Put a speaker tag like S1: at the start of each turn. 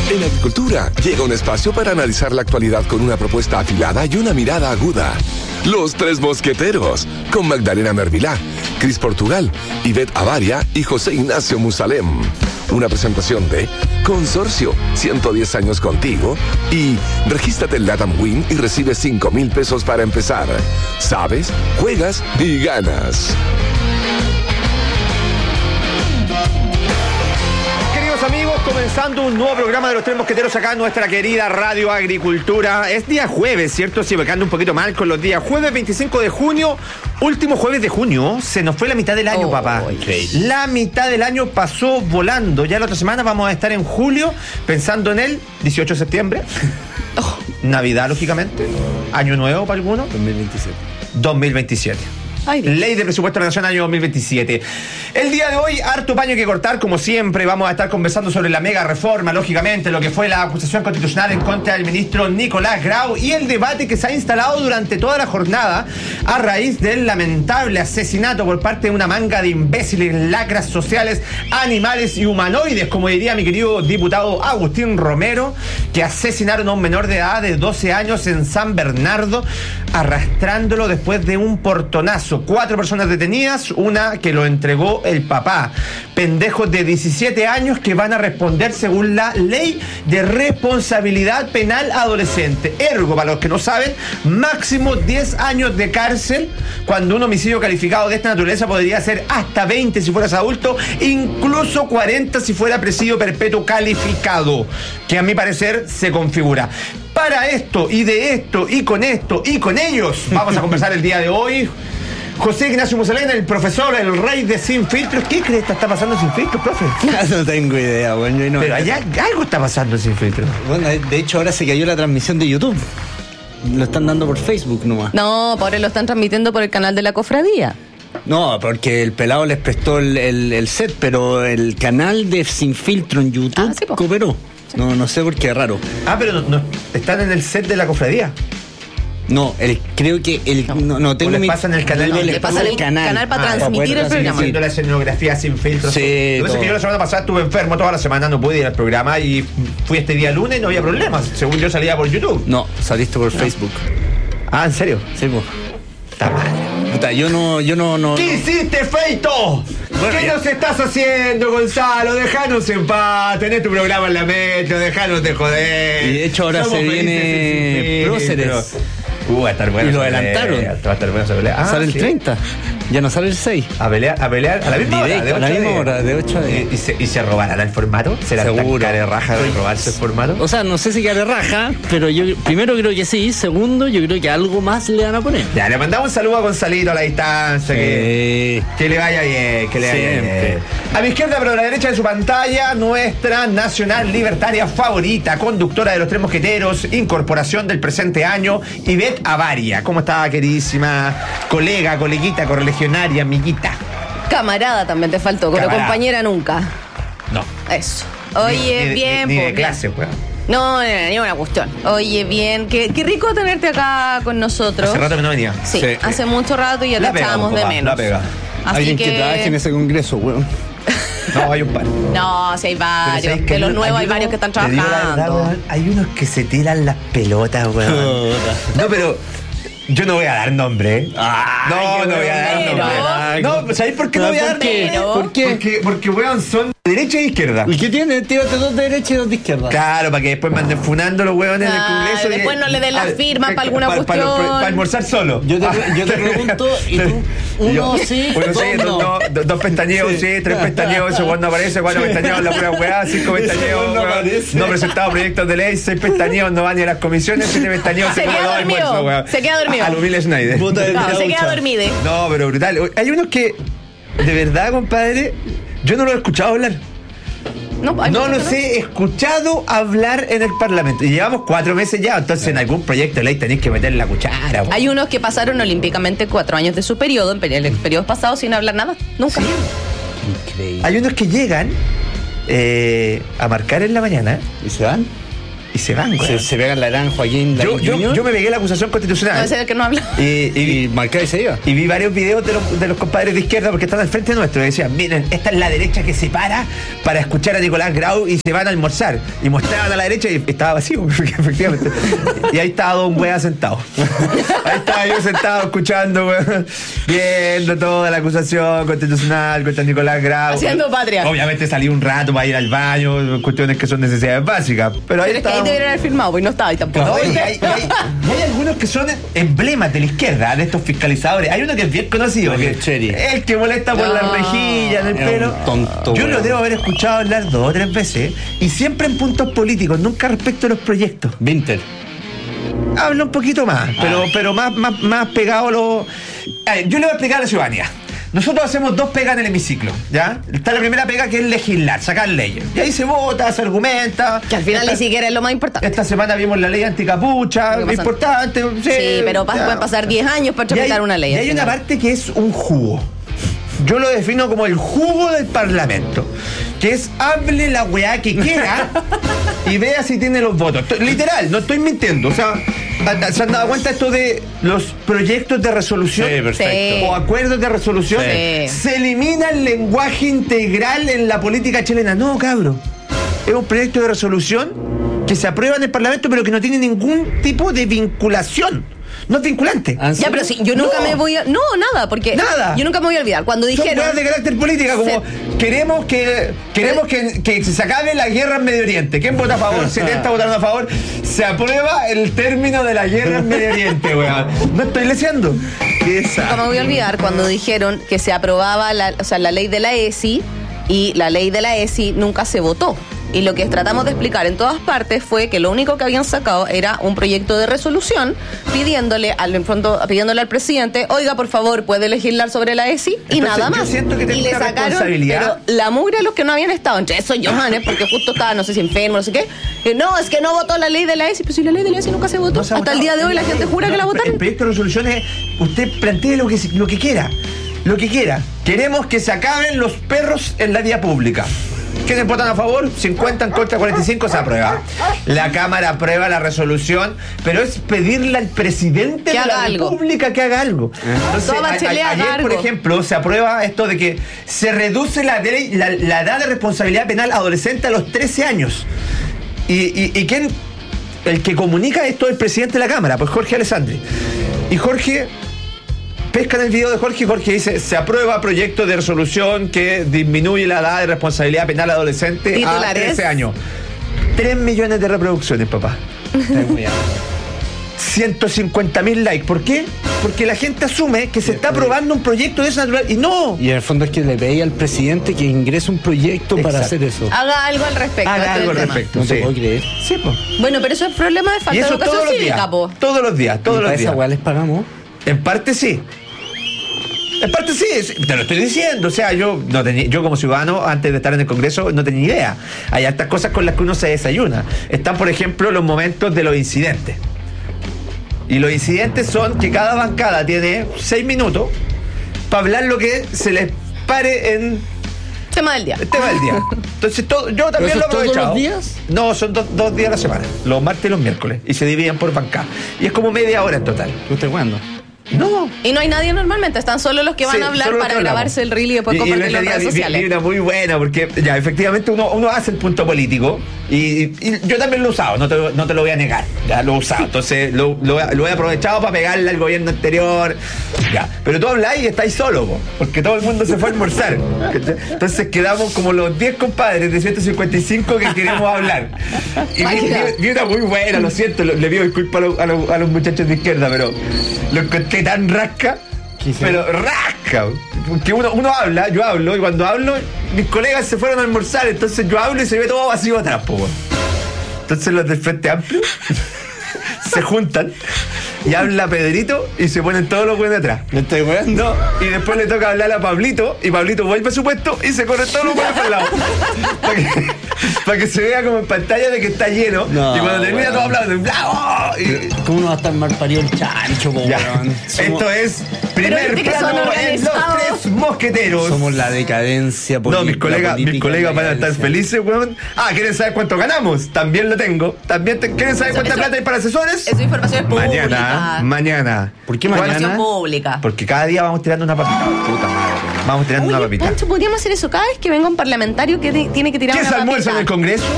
S1: En Agricultura llega un espacio para analizar la actualidad con una propuesta afilada y una mirada aguda. Los Tres Mosqueteros, con Magdalena Mervilá, Cris Portugal, Ivette Avaria y José Ignacio Musalem. Una presentación de Consorcio, 110 años contigo, y regístrate en LATAM Win y recibe 5,000 pesos para empezar. Sabes, juegas y ganas.
S2: Amigos, comenzando un nuevo programa de Los Tres Mosqueteros acá en nuestra querida Radio Agricultura. Es día jueves, ¿cierto? Sí, me ando un poquito mal con los días. Jueves 25 de junio, último jueves de junio. Se nos fue la mitad del año, papá. Increíble. La mitad del año pasó volando. Ya la otra semana vamos a estar en julio, pensando en el 18 de septiembre. Navidad, lógicamente. Año nuevo para algunos. 2027. Ley de Presupuesto de la Nación año 2027. El día de hoy, harto paño que cortar, como siempre. Vamos a estar conversando sobre la mega reforma, lógicamente, lo que fue la acusación constitucional en contra del ministro Nicolás Grau y el debate que se ha instalado durante toda la jornada a raíz del lamentable asesinato por parte de una manga de imbéciles, lacras sociales, animales y humanoides, como diría mi querido diputado Agustín Romero, que asesinaron a un menor de edad de 12 años en San Bernardo, arrastrándolo después de un portonazo. 4 personas detenidas, una que lo entregó el papá. Pendejos de 17 años que van a responder según la ley de responsabilidad penal adolescente. Ergo, para los que no saben, máximo 10 años de cárcel, cuando un homicidio calificado de esta naturaleza podría ser hasta 20 si fueras adulto, incluso 40 si fuera presidio perpetuo calificado, que a mi parecer se configura. Para esto y de esto y con ellos vamos a conversar el día de hoy. José Ignacio Musalem, el profesor, el rey de Sin Filtros. ¿Qué crees que está pasando Sin Filtros, profe?
S3: No tengo idea, bueno. No,
S2: pero allá algo está pasando en Sin Filtros.
S3: Bueno, de hecho ahora se cayó la transmisión de YouTube. Lo están dando por Facebook nomás.
S4: No, por ahí lo están transmitiendo por el canal de la cofradía.
S3: No, porque el pelado les prestó el set, pero el canal de Sin Filtro en YouTube cooperó. Sí. No sé por qué, raro.
S2: Pero no están en el set de la cofradía.
S3: No, creo que no tengo.
S2: Les pasan el canal.
S4: Le pasan el canal para transmitir el programa.
S2: Haciendo la escenografía Sin Filtros.
S3: Sí.
S2: Lo que pasa es que yo la semana pasada estuve enfermo toda la semana, no pude ir al programa y fui este día lunes y no había problemas. Según yo salía por YouTube.
S3: No, saliste por Facebook.
S2: ¿En serio?
S3: Sí, pues.
S2: Está mal.
S3: Puta, yo no.
S2: ¿Qué hiciste, Feito? Bueno, ¿qué nos estás haciendo, Gonzalo? Déjanos en paz, tenés tu programa en la metro, déjanos de joder.
S3: Y de hecho ahora se viene Próceres.
S2: Va a estar bueno.
S3: Y lo adelantaron.
S2: Va a estar bueno esa pelea.
S3: Sale el 30. Ya no sale el 6.
S2: A pelear a la misma hora.
S3: A la misma hora, de 8 a 10.
S2: ¿Y se robarán el formato? ¿Será tan cara de raja de robarse el formato?
S3: O sea, no sé si cara de raja, pero yo primero creo que sí. Segundo, yo creo que algo más le van a poner.
S2: Ya, le mandamos un saludo a Gonzalito a la distancia. Que le vaya bien, que le vaya bien. A mi izquierda, pero a la derecha de su pantalla, nuestra nacional libertaria favorita, conductora de Los Tres Mosqueteros, incorporación del presente año, Ivette Avaria. ¿Cómo está, queridísima colega, coleguita, correligionaria, amiguita?
S4: Camarada también te faltó, pero compañera nunca.
S2: No.
S4: Eso. Oye, bien.
S2: Ni de clase, weón.
S4: No, ni una cuestión. Oye, bien. Qué rico tenerte acá con nosotros.
S2: Hace rato que no venía.
S4: Sí, hace mucho rato y ya te echábamos de menos.
S2: La pega.
S3: Alguien que trabaje en ese congreso, weón.
S2: No, hay un par.
S4: No, sí hay varios. De los nuevos hay varios que están trabajando.
S2: Verdad, hay unos que se tiran las pelotas, weón. No, pero yo no voy a dar nombre. No voy a dar nombre. No, ¿sabéis por qué no voy a dar nombre? Porque weón, son de derecha e izquierda.
S3: ¿Y qué tiene? Tírate 2 de derecha y 2 de izquierda.
S2: Claro, para que después me anden funando los huevones en el Congreso.
S4: Después no le den las firmas para alguna cuestión.
S2: Para almorzar solo.
S3: Yo te pregunto, y tú, uno sí,
S2: dos pestañeos, sí, 3 pestañeos, ese weón no aparece, 4 pestañeos, la pura weá, 5 pestañeos, no presentado proyectos de ley, 6 pestañeos, no van ni a las comisiones, 7 pestañeos, se come 2 almuerzos, weón.
S4: Se queda dormido.
S2: A lo Will Schneider.
S4: Se queda dormido.
S2: No, pero brutal. Hay unos que, de verdad, compadre, yo no lo he escuchado hablar. No los he escuchado hablar en el Parlamento. Y llevamos 4 meses ya, entonces en algún proyecto de ley tenéis que meter la cuchara. Güey.
S4: Hay unos que pasaron olímpicamente 4 años de su periodo, en el periodo pasado, sin hablar nada. Nunca.
S2: Sí. Increíble. Hay unos que llegan a marcar en la mañana.
S3: ¿Y se van?
S2: y se van, güey.
S3: Se pegan la gran Joaquín
S2: Yo me pegué la acusación constitucional.
S4: No, ese es el que no habla.
S3: y marcaba y se iba.
S2: Y vi varios videos de los compadres de izquierda porque están al frente nuestro. Y decían, miren, esta es la derecha que se para escuchar a Nicolás Grau y se van a almorzar. Y mostraban a la derecha y estaba vacío, efectivamente. Y ahí estaba Don Wea sentado. Ahí estaba yo sentado escuchando, weón, viendo toda la acusación constitucional contra Nicolás Grau.
S4: Haciendo patria.
S2: Obviamente salí un rato para ir al baño, cuestiones que son necesidades básicas. Pero ahí
S4: es que ahí deberían haber firmado, porque no estaba ahí tampoco.
S2: No, y hay algunos que son emblemas de la izquierda, de estos fiscalizadores. Hay uno que es bien conocido, el que molesta por las rejillas del pelo.
S3: Tonto,
S2: yo lo debo haber escuchado hablar 2 o 3 veces y siempre en puntos políticos, nunca respecto a los proyectos.
S3: Winter.
S2: Habla un poquito más, pero más pegado a lo... A ver, yo le voy a explicar a la ciudadanía. Nosotros hacemos 2 pegas en el hemiciclo, ¿ya? Está la primera pega, que es legislar, sacar leyes. Y ahí se vota, se argumenta.
S4: Que al final ni siquiera es lo más importante.
S2: Esta semana vimos la ley anticapucha, importante.
S4: Sí, pero pueden pasar 10 años para tramitar una ley.
S2: Y hay una parte que es un jugo. Yo lo defino como el jugo del Parlamento, que es hable la weá que quiera y vea si tiene los votos. Literal, no estoy mintiendo. O sea, ¿se han dado cuenta esto de los proyectos de resolución?
S3: Sí, perfecto.
S2: O acuerdos de resolución.
S4: Sí.
S2: Se elimina el lenguaje integral en la política chilena. No, cabro. Es un proyecto de resolución que se aprueba en el Parlamento, pero que no tiene ningún tipo de vinculación. No es vinculante.
S4: Ya, pero sí, yo nunca me voy a... No, nada, porque...
S2: Nada.
S4: Yo nunca me voy a olvidar. Cuando dijeron...
S2: Son cosas de carácter política, como queremos que se acabe la guerra en Medio Oriente. ¿Quién vota a favor? 70 votaron a favor. Se aprueba el término de la guerra en Medio Oriente, weón. No estoy leseando.
S4: Nunca me voy a olvidar cuando dijeron que se aprobaba la ley de la ESI, y la ley de la ESI nunca se votó. Y lo que tratamos de explicar en todas partes fue que lo único que habían sacado era un proyecto de resolución pidiéndole al presidente, oiga, por favor, puede legislar sobre la ESI, y
S2: entonces,
S4: nada más.
S2: Yo siento que
S4: y le sacaron, pero la mugre a los que no habían estado, entre esos Johannes, porque justo estaba, no sé si enfermo, no sé qué, no, es que no votó la ley de la ESI, pues si la ley de la ESI nunca se votó. Hasta el día de hoy la gente jura que la votaron.
S2: El proyecto de resolución es, usted plantee lo que quiera. Lo que quiera. Queremos que se acaben los perros en la vía pública. ¿Quiénes votan a favor? 50, en contra, 45, se aprueba. La Cámara aprueba la resolución, pero es pedirle al presidente de la República que haga algo. Entonces, ayer, por ejemplo, se aprueba esto de que se reduce la edad de responsabilidad penal adolescente a los 13 años. ¿Y quién? El que comunica esto es el presidente de la Cámara, pues Jorge Alessandri. Y Jorge... pescan el video de Jorge y Jorge dice, se aprueba proyecto de resolución que disminuye la edad de responsabilidad penal adolescente a 13 años. 3 millones de reproducciones, papá. 150.000 likes. ¿Por qué? Porque la gente asume que se está aprobando un proyecto de esa naturaleza, y no.
S3: Y en el fondo es que le pedí al presidente que ingrese un proyecto para hacer eso.
S4: Haga algo al respecto.
S2: Haga algo al respecto.
S3: No te puedo creer.
S2: Sí, pues.
S4: Bueno, pero eso es problema de falta de educación cívica, po.
S2: Todos los días.
S3: ¿Esa weá les pagamos?
S2: En parte sí. En parte sí, te lo estoy diciendo. O sea, yo como ciudadano, antes de estar en el Congreso, no tenía idea. Hay hartas cosas con las que uno se desayuna. Están, por ejemplo, los momentos de los incidentes. Y los incidentes son que cada bancada tiene 6 minutos para hablar lo que se les pare en...
S4: tema del día.
S2: Entonces, yo también lo he aprovechado.
S3: ¿Todos los días?
S2: No, son 2 días a la semana. Los martes y los miércoles. Y se dividen por bancada. Y es como media hora en total.
S3: ¿Usted cuándo?
S2: No.
S4: Y no hay nadie normalmente, están solo los que van a hablar para grabarse el reel y después compartirlo en redes sociales.
S2: Y una muy buena, porque ya efectivamente uno hace el punto político y yo también lo he usado, no te lo voy a negar, ya lo he usado, entonces lo he aprovechado para pegarle al gobierno anterior, ya. Pero tú habláis y estáis solo, porque todo el mundo se fue a almorzar. Entonces quedamos como los 10 compadres de 155 que queremos hablar. Y vi una muy buena, lo siento, le pido disculpas a los muchachos de izquierda, pero lo encontré tan rasca, pero rasca, porque uno habla, yo hablo, y cuando hablo mis colegas se fueron a almorzar, entonces yo hablo y se ve todo vacío atrás, entonces los del Frente Amplio se juntan y habla Pedrito y se ponen todos los buenos atrás.
S3: ¿Me estoy jugando?
S2: No, y después le toca hablar a Pablito y Pablito vuelve a su puesto y se corren todos los buenos para el lado para que se vea como en pantalla de que está lleno, y cuando termina todo hablando
S3: ¿Cómo no va a estar mal parido el chancho,
S2: Esto es Primer
S4: viste que son
S2: plano en Los
S4: organizados.
S2: Tres Mosqueteros.
S3: Somos la decadencia política.
S2: No, mis colegas van a estar felices, weón. ¿Quieren saber cuánto ganamos? También lo tengo. ¿Quieren saber cuánta plata hay para asesores?
S4: Esa información es pública.
S2: Mañana.
S3: ¿Por qué
S4: Información
S3: mañana?
S4: pública.
S2: Porque cada día vamos tirando una papita. Puta madre. Vamos tirando una
S4: Oye,
S2: papita.
S4: Pancho, podríamos hacer eso cada vez que venga un parlamentario que tiene que tirar
S2: ¿Qué
S4: una
S2: se almuerza
S4: papita.
S2: en el Congreso?